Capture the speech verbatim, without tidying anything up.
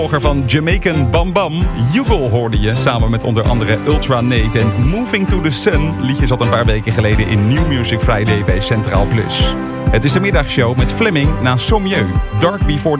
Van Jamaican Bam Bam, Yugle hoorde je samen met onder andere Ultra Nate en Moving to the Sun. Liedje zat een paar weken geleden in New Music Friday bij Centraal Plus. Het is de middagshow met Fleming na Sommieu, Dark Before